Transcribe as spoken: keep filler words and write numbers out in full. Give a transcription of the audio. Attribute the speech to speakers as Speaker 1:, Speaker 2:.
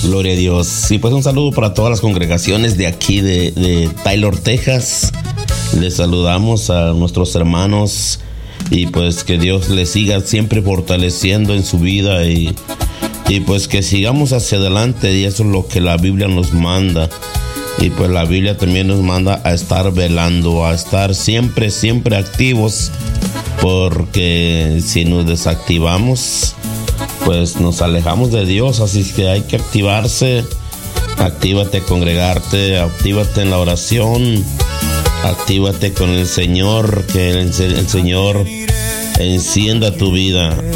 Speaker 1: Gloria a Dios. Sí, pues un saludo para todas las congregaciones de aquí de, de Taylor, Texas. Les saludamos a nuestros hermanos y pues que Dios les siga siempre fortaleciendo en su vida y, y pues que sigamos hacia adelante, y eso es lo que la Biblia nos manda. Y pues la Biblia también nos manda a estar velando, a estar siempre, siempre activos, porque si nos desactivamos, pues nos alejamos de Dios. Así que hay que activarse. Actívate a congregarte, actívate en la oración, actívate con el Señor, que el, el Señor encienda tu vida.